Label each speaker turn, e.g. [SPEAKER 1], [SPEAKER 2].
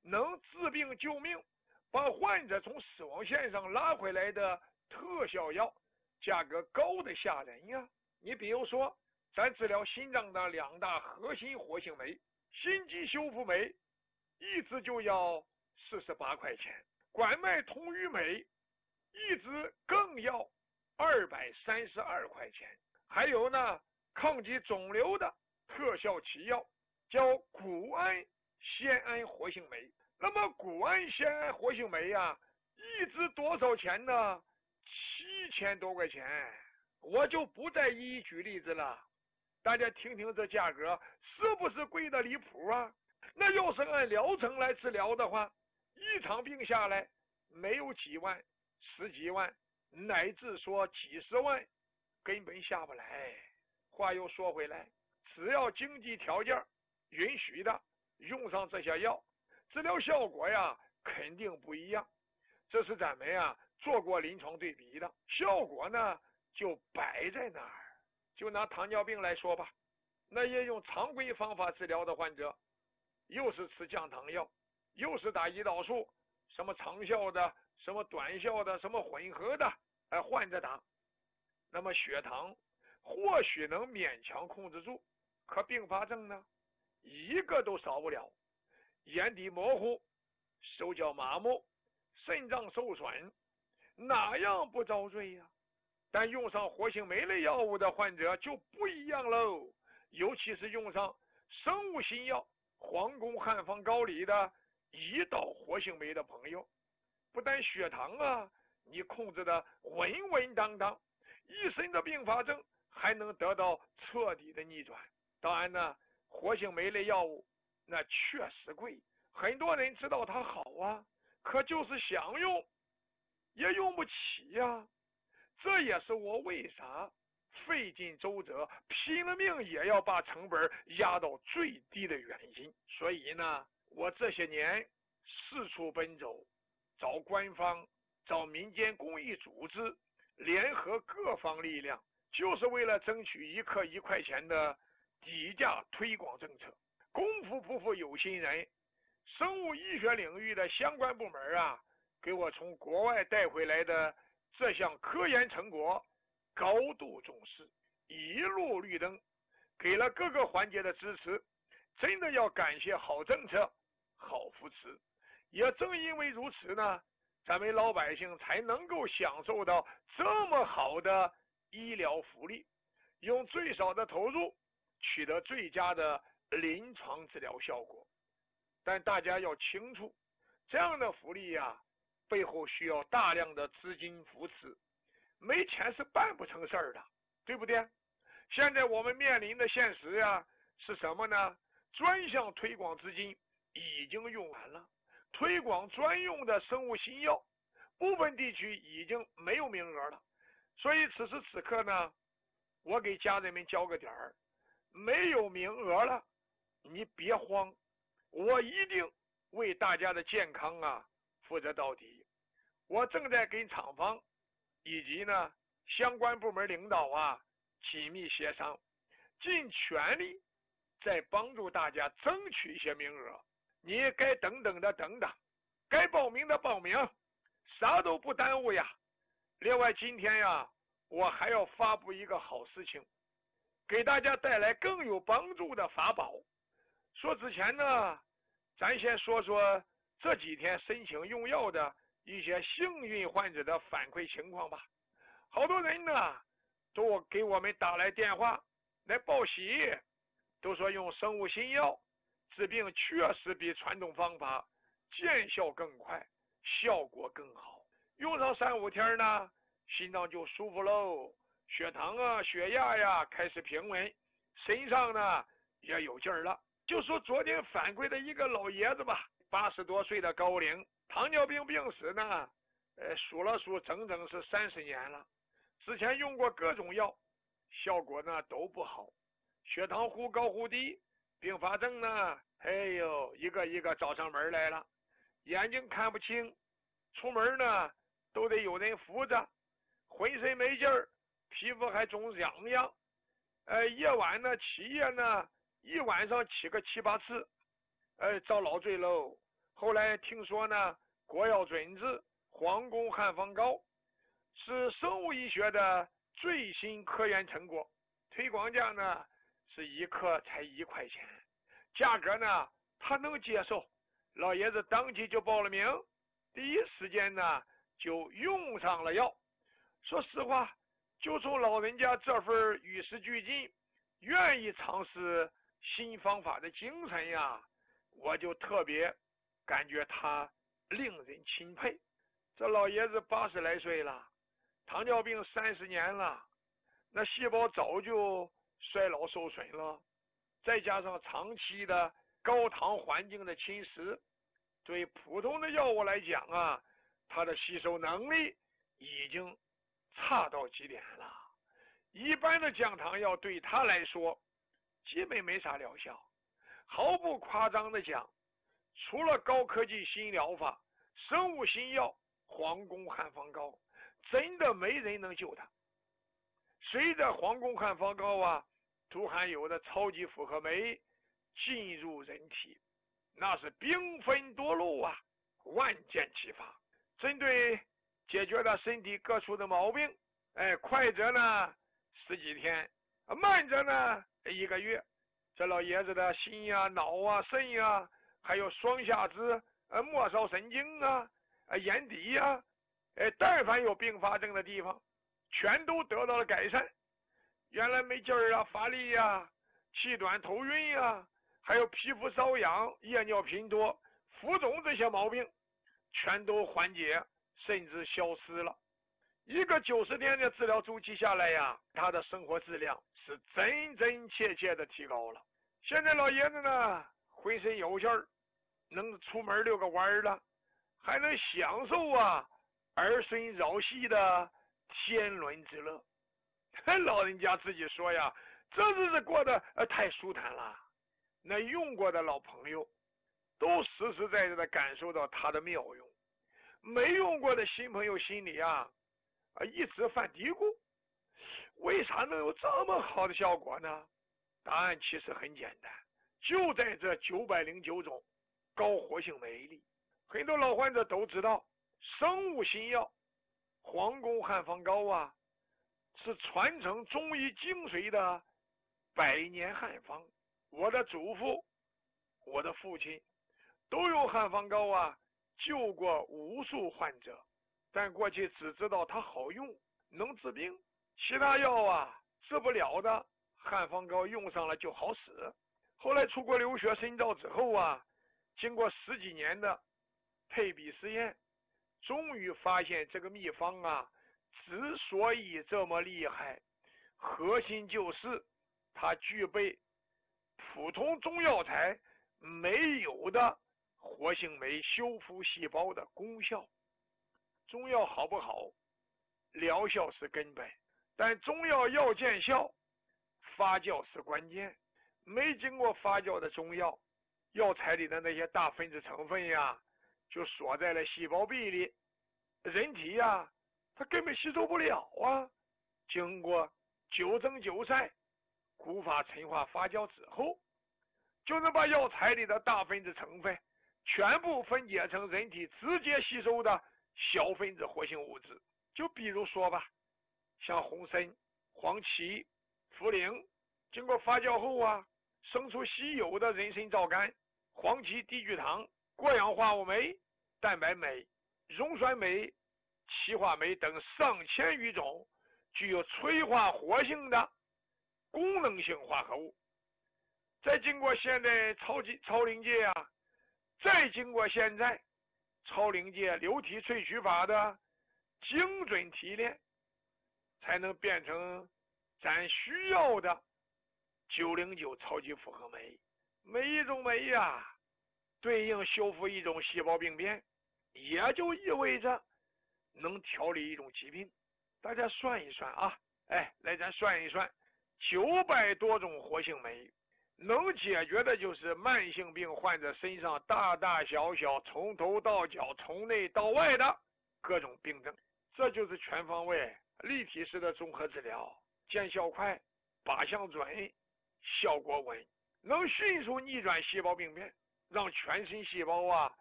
[SPEAKER 1] 能治病救命，把患者从死亡线上拉回来的特效药，价格高得吓人呀。你比如说，咱治疗心脏的2大核心活性酶，心肌修复酶一支就要48块钱，管脉通瘀酶一支更要232块钱。还有呢，抗击肿瘤的特效奇药叫谷氨酰胺活性酶。那么谷氨酰胺活性酶呀，一支多少钱呢？7000多块钱。我就不再一一举例子了，大家听听这价格是不是贵的离谱啊？那要是按疗程来治疗的话，一场病下来没有几万、10几万，乃至说几十万，根本下不来。话又说回来，只要经济条件允许的，用上这些药，治疗效果呀肯定不一样。这是咱们呀做过临床对比的，效果呢就摆在那儿。就拿糖尿病来说吧，那些用常规方法治疗的患者，又是吃降糖药，又是打胰岛素，什么长效的，什么短效的，什么混合的，换着打。那么血糖或许能勉强控制住，可并发症呢，一个都少不了。眼底模糊，手脚麻木，肾脏受损，哪样不遭罪呀？但用上活性酶类药物的患者就不一样喽，尤其是用上生物新药皇宫汉方高里的胰岛活性酶的朋友，不但血糖啊你控制的稳稳当当，一身的并发症还能得到彻底的逆转。当然呢，活性酶类药物那确实贵，很多人知道它好啊，可就是想用也用不起呀。这也是我为啥费尽周折拼了命也要把成本压到最低的原因。所以呢，我这些年四处奔走，找官方，找民间公益组织，联合各方力量，就是为了争取1克1块钱的底价推广政策。功夫不负有心人，生物医学领域的相关部门啊，给我从国外带回来的这项科研成果高度重视，一路绿灯，给了各个环节的支持，真的要感谢好政策、好扶持。也正因为如此呢，咱们老百姓才能够享受到这么好的医疗福利，用最少的投入取得最佳的临床治疗效果。但大家要清楚，这样的福利呀，背后需要大量的资金扶持，没钱是办不成事儿的，对不对？现在我们面临的现实呀是什么呢？专项推广资金已经用完了，推广专用的生物新药部分地区已经没有名额了。所以此时此刻呢，我给家人们交个点儿，没有名额了，你别慌，我一定为大家的健康啊负责到底。我正在跟厂方以及呢相关部门领导啊紧密协商，尽全力在帮助大家争取一些名额。你该等等的等等，该报名的报名，啥都不耽误呀。另外今天呀，我还要发布一个好事情，给大家带来更有帮助的法宝。说之前呢，咱先说说这几天申请用药的一些幸运患者的反馈情况吧。好多人呢都给我们打来电话来报喜，都说用生物新药治病确实比传统方法见效更快，效果更好。用上3、5天呢，心脏就舒服喽，血糖啊、血压呀开始平稳，身上呢也有劲儿了。就说昨天反馈的一个老爷子吧，80多岁的高龄，糖尿病病史呢，数了数整整是30年了。之前用过各种药，效果呢都不好，血糖忽高忽低，并发症呢，哎呦，一个一个找上门来了。眼睛看不清，出门呢都得有人扶着，浑身没劲儿，皮肤还总痒痒。夜晚呢起夜呢，一晚上起个7、8次，遭老罪喽。 后来听说呢，国药准治黄宫汉方膏是生物医学的最新科研成果，推广价呢是1克才1块钱，价格呢他能接受，老爷子当即就报了名，第一时间呢就用上了药。说实话，就从老人家这份与时俱进、愿意尝试新方法的精神呀，我就特别感觉他令人钦佩。这老爷子80来岁了，糖尿病30年了，那细胞早就衰老受损了，再加上长期的高糖环境的侵蚀，对普通的药物来讲啊，它的吸收能力已经差到极点了。一般的降糖药对他来说基本没啥疗效。毫不夸张的讲，除了高科技新疗法、生物新药黄宫汉方膏，真的没人能救他。随着黄宫汉方膏啊涂含有的超级复合酶进入人体，那是兵分多路啊，万箭齐发。针对解决了身体各处的毛病，快则呢10几天，慢则呢1个月。这老爷子的心呀、脑啊、肾呀，还有双下肢、末梢神经啊、眼底呀，但凡有并发症的地方，全都得到了改善。原来没劲儿啊、乏力呀、气短、头晕呀，还有皮肤瘙痒、夜尿频多、浮肿这些毛病，全都缓解甚至消失了。一个90天的治疗周期下来呀，他的生活质量是真真切切的提高了。现在老爷子呢，浑身有劲儿，能出门遛个弯了，还能享受啊儿孙绕膝的天伦之乐。老人家自己说呀，这日子过得太舒坦了。那用过的老朋友都实实在在的感受到它的妙用，没用过的新朋友心里啊一直犯嘀咕，为啥能有这么好的效果呢？答案其实很简单，就在这909种高活性酶里。很多老患者都知道，生物新药黄宫汉方膏啊，是传承中医精髓的100年汉方。我的祖父、我的父亲都用汉方膏啊救过无数患者，但过去只知道它好用，能治病，其他药啊治不了的，汉方膏用上了就好使。后来出国留学深造之后啊，经过10几年的配比实验，终于发现这个秘方啊之所以这么厉害，核心就是它具备普通中药材没有的活性酶修复细胞的功效。中药好不好，疗效是根本，但中药要见效，发酵是关键。没经过发酵的中药，药材里的那些大分子成分呀，就锁在了细胞壁里，人体呀，它根本吸收不了啊。经过9蒸9晒、古法陈化发酵之后，就能把药材里的大分子成分全部分解成人体直接吸收的小分子活性物质。就比如说吧，像红参、黄芪、茯苓，经过发酵后啊，生出稀有的人参皂苷、黄芪低聚糖、过氧化物酶、蛋白酶、溶酸酶、歧化酶等上千余种具有催化活性的功能性化合物。再经过现在超临界啊，再经过现在超临界流体萃取法的精准提炼，才能变成咱需要的909超级复合酶。每一种酶呀，对应修复一种细胞病变，也就意味着能调理一种疾病。大家算一算啊，来咱算一算，900多种活性酶能解决的就是慢性病患者身上大大小小从头到脚从内到外的各种病症。这就是全方位立体式的综合治疗，见效快，靶向准，效果稳，能迅速逆转细胞病变，让全身细胞啊